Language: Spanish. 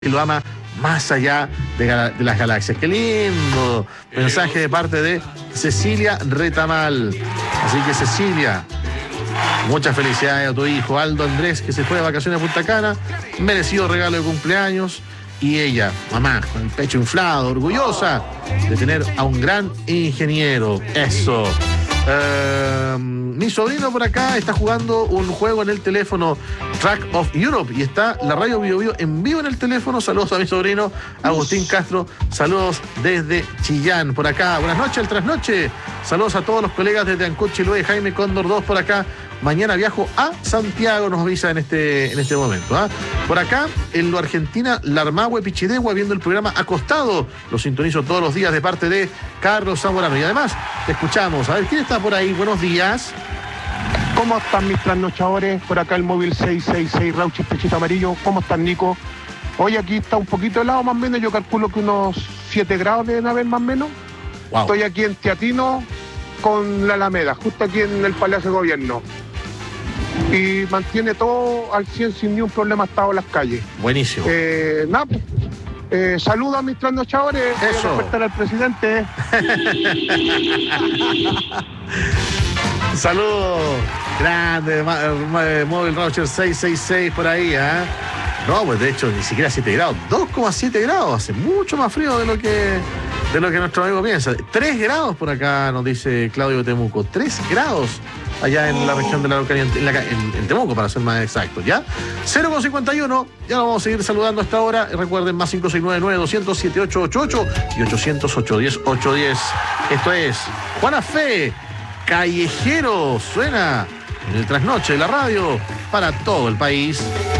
que lo ama más allá de las galaxias. ¡Qué lindo! Mensaje de parte de Cecilia Retamal. Así que Cecilia, muchas felicidades a tu hijo Aldo Andrés, que se fue de vacaciones a Punta Cana. Merecido regalo de cumpleaños. Y ella, mamá, con el pecho inflado, orgullosa de tener a un gran ingeniero. Eso. Mi sobrino por acá está jugando un juego en el teléfono, Track of Europe, y está la radio Bio Bio en vivo en el teléfono. Saludos a mi sobrino Agustín Castro, saludos desde Chillán por acá. Buenas noches, el trasnoche. Saludos a todos los colegas desde Ancud, Chiloé, Jaime Cóndor 2 por acá. Mañana viajo a Santiago, nos avisa en este momento. Por acá, en lo Argentina, Larmahue, Pichidegua, viendo el programa acostado. Lo sintonizo todos los días de parte de Carlos Zamorano. Y además, te escuchamos. A ver, ¿quién está por ahí? Buenos días. ¿Cómo están mis trasnochadores? Por acá el móvil 666 Rauchis Pechito Amarillo. ¿Cómo están, Nico? Hoy aquí está un poquito helado, más o menos. Yo calculo que unos 7 grados deben haber, más o menos. Wow. Estoy aquí en Teatino con la Alameda, justo aquí en el Palacio de Gobierno. Y mantiene todo al 100 sin ningún problema, estado en las calles. Buenísimo. Saludos a mis trasnochadores. Eso. Voy a despertar al presidente. Saludos. Grande, Móvil Roger 666 por ahí, No, pues de hecho ni siquiera 7 grados, 2,7 grados, hace mucho más frío de lo que nuestro amigo piensa. 3 grados por acá, nos dice Claudio Temuco, 3 grados allá en la región de la Araucanía, en Temuco, para ser más exacto, ¿ya? 0,51, ya lo vamos a seguir saludando hasta ahora. Recuerden, más 569-900-7888 y 800-810-810. Esto es Juana Fe, Callejero, suena en el trasnoche de la radio para todo el país.